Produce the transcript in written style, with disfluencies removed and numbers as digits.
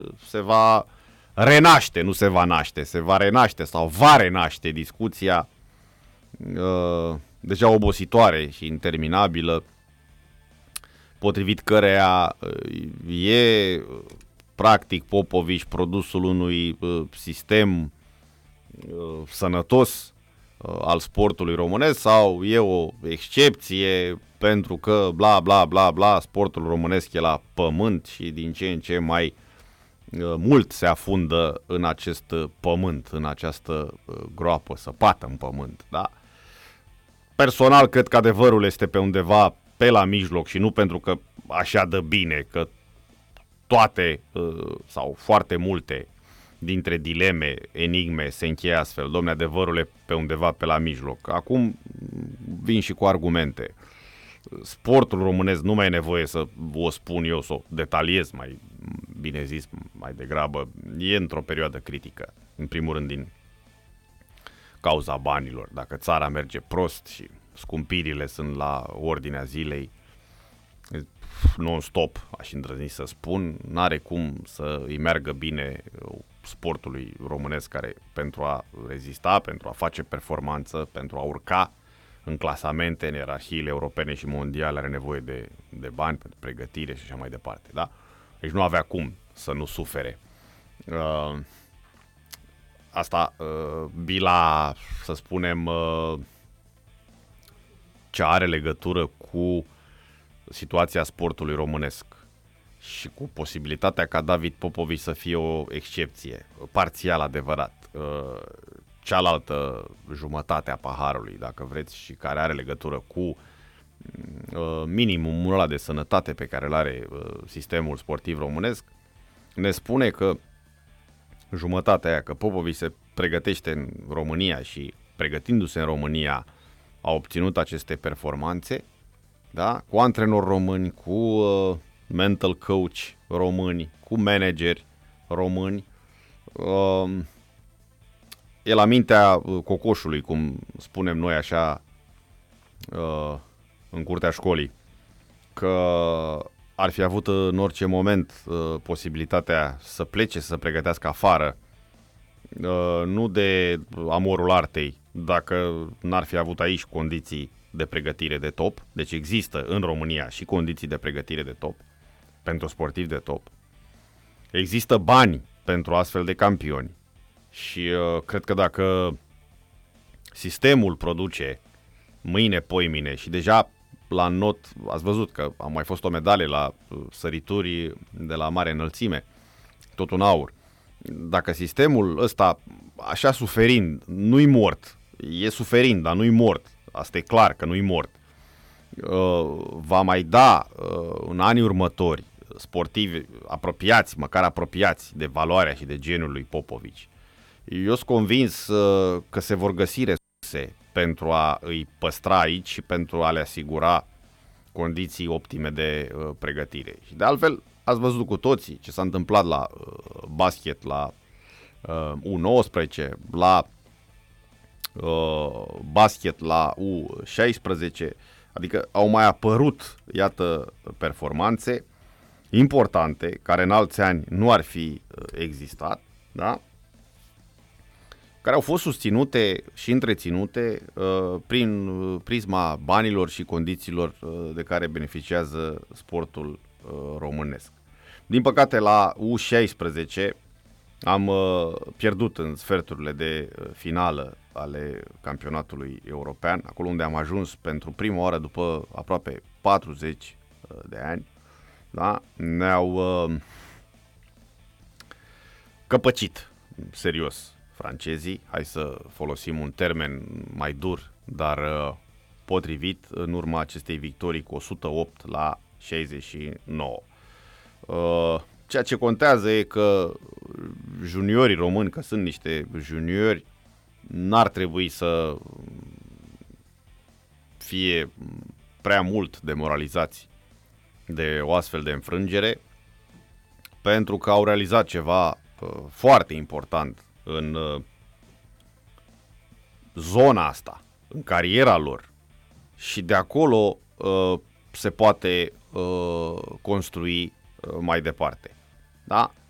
se va renaște, nu se va naște, se va renaște sau va renaște discuția deja obositoare și interminabilă, potrivit căreia e practic Popovici produsul unui sistem sănătos al sportului românesc sau e o excepție pentru că bla bla bla bla, sportul românesc e la pământ și din ce în ce mai mult se afundă în acest pământ, în această groapă săpată în pământ, da? Personal cred că adevărul este pe undeva pe la mijloc și nu pentru că așa dă bine, că toate sau foarte multe dintre dileme, enigme se încheie astfel. Dom'le, adevărul e pe undeva pe la mijloc. Acum vin și cu argumente. Sportul românesc nu mai e nevoie să o spun eu, să o detaliez mai bine zis, mai degrabă. E într-o perioadă critică. În primul rând din cauza banilor. Dacă țara merge prost și scumpirile sunt la ordinea zilei, non-stop, aș îndrăzni să spun, n-are cum să îi meargă bine sportului românesc care pentru a rezista, pentru a face performanță, pentru a urca în clasamente, în ierarhiile europene și mondiale are nevoie de bani pentru pregătire și așa mai departe, da? Deci nu avea cum să nu sufere. Asta bila, să spunem, ce are legătură cu situația sportului românesc și cu posibilitatea ca David Popovici să fie o excepție, parțial adevărat. Cealaltă jumătate a paharului, dacă vreți, și care are legătură cu minimumul ăla de sănătate pe care îl are sistemul sportiv românesc, ne spune că jumătatea aia, că Popovici se pregătește în România și pregătindu-se în România a obținut aceste performanțe, da? Cu antrenori români, cu mental coach români, cu manageri români. E la mintea cocoșului, cum spunem noi așa în curtea școlii, că ar fi avut în orice moment posibilitatea să plece, să se pregătească afară, nu de amorul artei, dacă n-ar fi avut aici condiții de pregătire de top. Deci există în România și condiții de pregătire de top pentru sportivi de top. Există bani pentru astfel de campioni și cred că dacă sistemul produce mâine, poimine și deja la not, ați văzut că a mai fost o medalie la sărituri de la mare înălțime, tot un aur. Dacă sistemul ăsta, așa suferind, nu-i mort, e suferind, dar nu-i mort, asta e clar că nu-i mort, va mai da în anii următori sportivi apropiați, măcar apropiați de valoarea și de genul lui Popovici, eu sunt convins că se vor găsi resurse pentru a îi păstra aici și pentru a le asigura condiții optime de pregătire. Și de altfel, ați văzut cu toții ce s-a întâmplat la basket, la U19, la basket, la U16, adică au mai apărut, iată, performanțe importante, care în alți ani nu ar fi existat, da? Care au fost susținute și întreținute prin prisma banilor și condițiilor de care beneficiază sportul românesc. Din păcate, la U16 am pierdut în sferturile de finală ale campionatului european, acolo unde am ajuns pentru prima oară după aproape 40 de ani. Da? Ne-au căpăcit serios francezii, hai să folosim un termen mai dur, dar potrivit, în urma acestei victorii cu 108 la 69. Ceea ce contează e că juniorii români, că sunt niște juniori, n-ar trebui să fie prea mult demoralizați de o astfel de înfrângere, pentru că au realizat ceva foarte important în zona asta, în cariera lor, și de acolo se poate construi mai departe. Da?